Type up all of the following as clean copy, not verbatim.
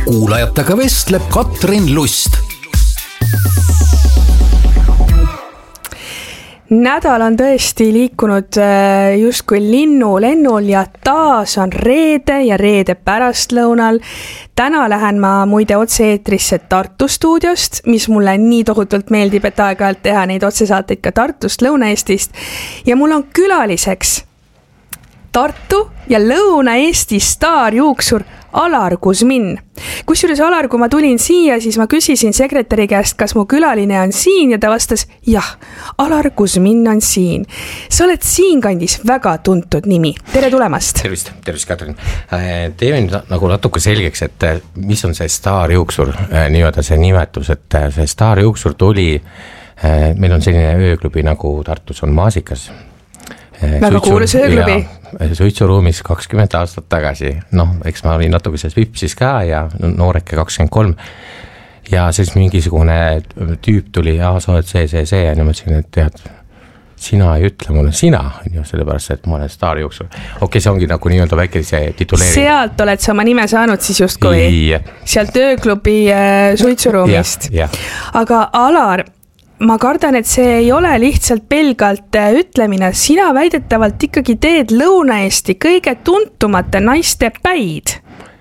kuulajatega vestleb Katrin Lust. Nädal on tõesti liikunud justkui linnulennul ja taas on reede ja reede pärastlõunal. Täna lähen ma muide otse-eetrisse Tartu stuudiost, mis mulle nii tohutult meeldib, et aeg-ajalt teha neid otsesaateid ka Tartust, Lõuna-Eestist. Ja mul on külaliseks Tartu ja Lõuna-Eesti staarjuuksur Alar Kuzmin. Kusjuures Alar, kui ma tulin siia, siis ma küsisin sekretäri käest, kas mu külaline on siin ja ta vastas, jah, Alar Kuzmin on siin. Sa oled siinkandis väga tuntud nimi. Tere tulemast! Tervist, Katrin. Teeme nagu natuke selgeks, et mis on see staarjuuksur, nii-öelda see nimetus, et see staarjuuksur tuli, meil on selline ööklubi nagu Tartus on Maasikas. Väga kuulus ööklubi. Suitsuruumis 20 aastat tagasi, eks ma olin natuke selles vipsis ka ja nooreke 23 ja siis mingisugune tüüp tuli ja sa oled see ja mõtlesin, et tead, sina ei ütle mulle sina, sellepärast, et ma olen staarjuuksur. Okei, see ongi nagu nii-öelda väike see tituleering. Sealt oled sa oma nime saanud siis justkui sealt ööklubi suitsuruumist. Aga Alar, ma kardan, et see ei ole lihtsalt pelgalt ütlemine. Sina väidetavalt ikkagi teed Lõuna-Eesti kõige tuntumate naiste päid.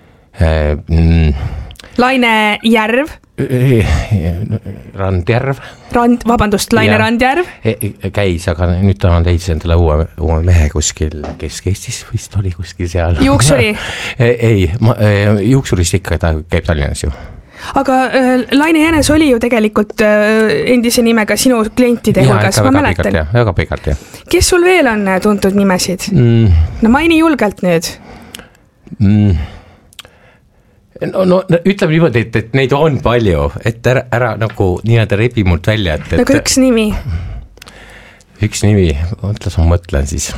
Laine Järv. Randjärv. Laine Randjärv. Käis, aga nüüd ta on leidis endale uue mehe kuskil Kesk-Eestis vist oli kuskil seal. Juuksuri? Ei, juuksurist ikka ta käib Tallinnas ju. Aga Laine Jänes oli ju tegelikult endise nimega sinu klientide hulgas, ma mäletan. Väga pikalt, jah. Kes sul veel on tuntud nimesid? No maini julgelt nüüd. No ütleme niimoodi, et neid on palju, et ära nagu nii-öelda rebi mult välja. Nagu üks nimi. Üks nimi, ma mõtlen siis.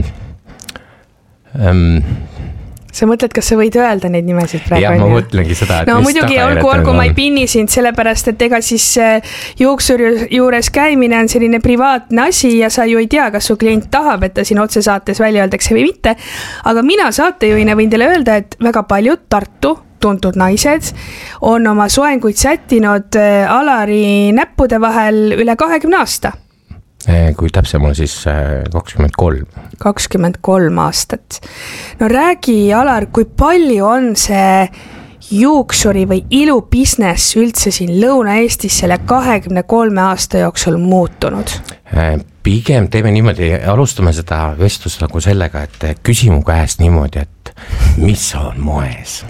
Sa mõtled, kas sa võid öelda neid nimesid praegu? Jah, ma mõtlengi seda, et no muidugi olgu ma ei pinni sind, sellepärast, et ega siis juuksur juures käimine on selline privaatne asi ja sa ju ei tea, kas su klient tahab, et ta siin otsesaates välja öeldakse või mitte. Aga mina saatejuhina võin teile öelda, et väga paljud Tartu tuntud naised on oma soenguid sättinud Alari näppude vahel üle 20 aasta. Kui täpsem on siis 23. 23 aastat. No räägi, Alar, kui palju on see juuksuri või ilubusiness üldse siin Lõuna-Eestis selle 23 aasta jooksul muutunud? Pigem teeme niimoodi, alustame seda vestlust nagu sellega, et küsimu käest niimoodi, et mis on moes?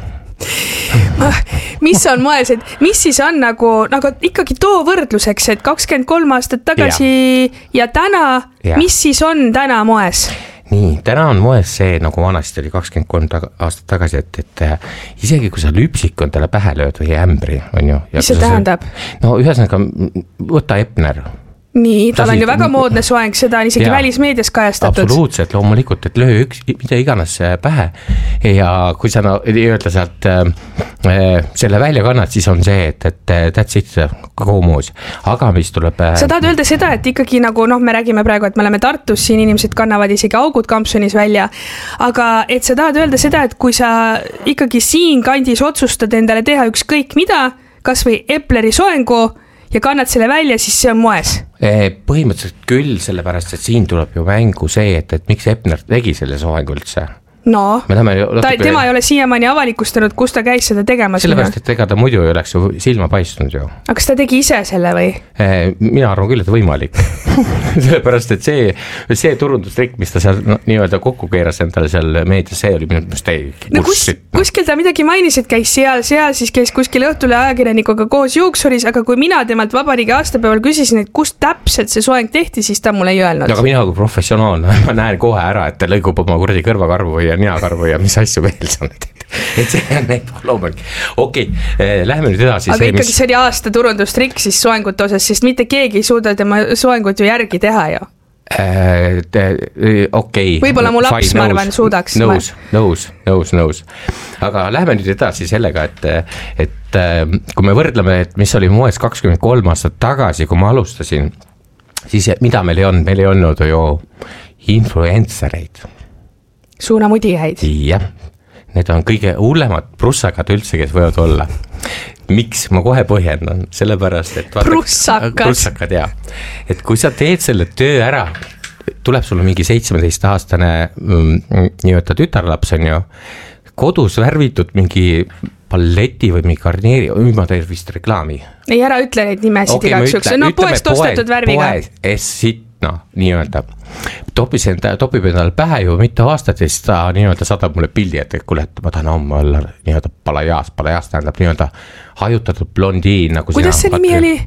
Mis on moes, et mis siis on nagu ikkagi too võrdluseks, et 23 aastat tagasi ja täna, mis siis on täna moes? Nii, täna on moes see, nagu vanasti oli 23 aastat tagasi, et isegi kui sa lüpsik on talle pähe lööd või ämbri, on ju. Mis see tähendab? No ühesõnaga, võta Epner. Nii, tal on ju väga moodne soeng, seda on isegi välismeedias kajastatud. Absoluutselt, loomulikult, et löö mida iganes pähe ja kui sa öelda sealt selle välja kannad, siis on see, et that's it, kogumoos. Aga mis tuleb... Sa tahad öelda seda, et ikkagi nagu, me räägime praegu, et me oleme Tartus, siin inimesed kannavad isegi augud kampsunis välja, aga et sa tahad öelda seda, et kui sa ikkagi siin kandis otsustad endale teha ükskõik mida, kas või Epleri soengu ja kannad selle välja, siis see on moes? Põhimõtteliselt küll, sellepärast, et siin tuleb ju mängu see, et miks Epner tegi selle soengu üldse. No, tema ei ole siiamaani avalikustanud, kus ta käis seda tegemas. Sellepärast, et ega ta muidu ei oleks ju silma paistnud ju. Aga kas ta tegi ise selle või? Mina arvan küll, et võimalik. Sellepärast, et see turundustrikk, mis ta seal nii-öelda kokku keeras endale seal meedias, see oli minu mõttes kuskil ta midagi mainis, et käis seal, siis käis kuskil õhtule ajakirjanikuga koos juuksuris, aga kui mina temalt vabariigi aastapäeval küsisin, et kust täpselt see soeng tehti, siis ta mulle ei öelnud. Aga mina kui professionaalne, ma näen kohe ära, et ta lõigub oma kuradi kõrvakarvu või ja ninakarvu ja mis asju veel sa oled. Et see on neid loomulik. Okei, läheme nüüd edasi. Aga ikkagi see oli aasta turundustrikk siis soengute osas, sest mitte keegi ei suuda tema soengut ju järgi teha ju. Okei. Võib-olla mu laps, ma arvan, suudaks. Nõus. Aga läheme nüüd edasi sellega, et kui me võrdleme, et mis oli moes 23 aastat tagasi, kui ma alustasin, siis mida meil ei olnud? Meil ei olnud ju influencereid. Suunamudijaid. Jah. need on kõige hullemad prussakad üldse, kes võivad olla. Miks? Ma kohe põhjendan, sellepärast, et prussakad, jah. Et kui sa teed selle töö ära, tuleb sulle mingi 17-aastane nii-öelda tütarlaps on ju, kodus värvitud mingi palleti või mingi karneeri, ma teen vist reklaami. Ei, ära ütle neid nimesid igaks juks, no poest ostetud värviga. Nii-öelda topib endale pähe ju mitu aastat ja siis ta nii-öelda saadab mulle pildi, et kuule, et ma tahan homme olla nii-öelda palajaas tähendab nii-öelda hajutatud blondiin nagu kuidas see nimi oli?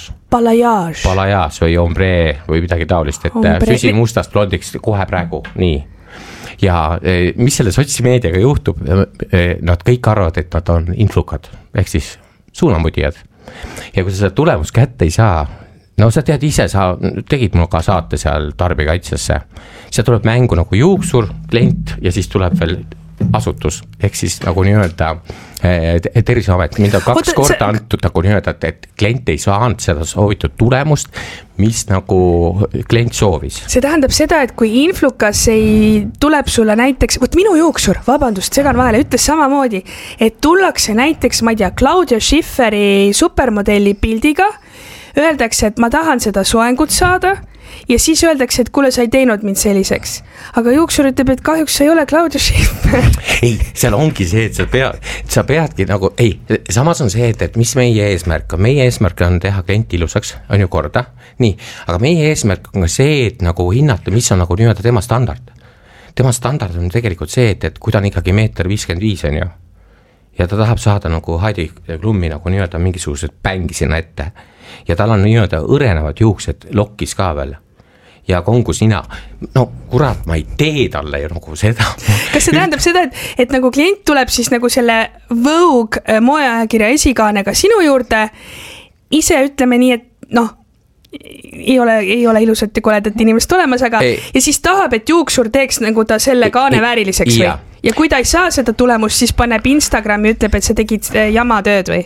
Palajaas või ombre või midagi taolist, et füsi mustast blondiks kohe praegu, nii. Ja mis selle sotsimeediaga juhtub, nad kõik arvavad, et nad on influkad, ehk siis suunamudijad. Ja kui sa seda tulemus kätte ei saa, no sa tead ise, sa tegid mul ka saate seal tarbijakaitsesse, see tuleb mängu nagu juuksur, klient ja siis tuleb veel asutus, ehk siis nagu nii-öelda Terviseamet, mind on 2 korda antud nagu nii-öelda, et klient ei saanud seda soovitud tulemust, mis nagu klient soovis. See tähendab seda, et kui influkas ei tuleb sulle näiteks, võt minu juuksur, vabandust, segan vahele, ütles samamoodi, et tullakse näiteks, ma ei tea, Claudia Schifferi supermodelli pildiga, öeldakse, et ma tahan seda soengut saada ja siis öeldakse, et kuule, sa ei teinud mind selliseks. Aga juuksur ütleb, et kahjuks sa ei ole Claudia Schiffer. Ei, seal ongi see, et sa peadki nagu, samas on see, et mis meie eesmärk on. Meie eesmärk on teha klient ilusaks, on ju korda. Nii, aga meie eesmärk on ka see, et nagu hinnata, mis on nagu nii-öelda tema standard. Tema standard on tegelikult see, et kui ta on ikkagi 1,55 m on ju. Ja ta tahab saada nagu Heidi Klummi nagu nii-öelda mingisugused bängi sinna ette. Ja tal on nii-öelda õrenevad juuksed lokkis ka veel. Ja kongus nina, no kurat, ma ei tee talle ju nagu seda. Kas see tähendab seda, et nagu klient tuleb siis nagu selle Vogue moeajakirja esikaanega sinu juurde, ise ütleme nii, et noh, ei ole ilusat ja koledat inimest olemas, aga ja siis tahab, et juuksur teeks nagu ta selle kaane vääriliseks või? Ja kui ta ei saa seda tulemust, siis paneb Instagrami, ütleb, et sa tegid jamatööd või?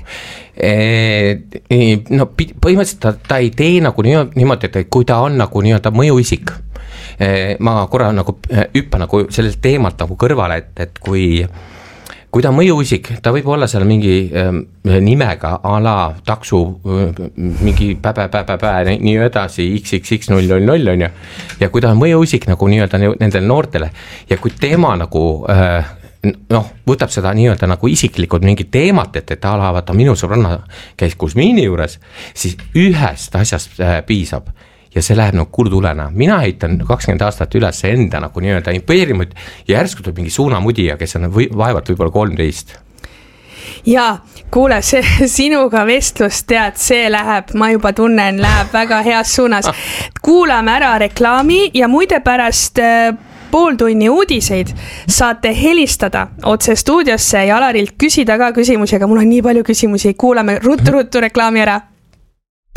No põhimõtteliselt ta ei tee nagu niimoodi, et kui ta on nagu nii-öelda mõjuisik. Ma korra nagu hüppa nagu sellelt teemalt nagu kõrvale, et kui ta on mõjuisik, ta võib olla seal mingi nimega a la taksu, mingi nii edasi, XXX000 on ju. Ja kui ta on mõjuisik nagu nii-öelda nendele noortele ja kui tema nagu võtab seda nii-öelda nagu isiklikud mingi teemat, et ta vaata minu sõbranna käis Kusmiini juures, siis ühest asjast piisab. Ja see läheb nagu kurtulena. Mina heitan 20 aastat üles enda nagu nii-öelda impeeriumit ja järsku tuleb mingi suunamudija, kes on vaevalt võib-olla 13. Ja kuule, see sinuga vestlus, tead, see läheb, ma juba tunnen, läheb väga heas suunas. Kuulame ära reklaami ja muide pärast pooltunni uudiseid saate helistada otse stuudiosse ja Alarilt küsida ka küsimusi, aga mul on nii palju küsimusi. Kuulame ruttu reklaami ära.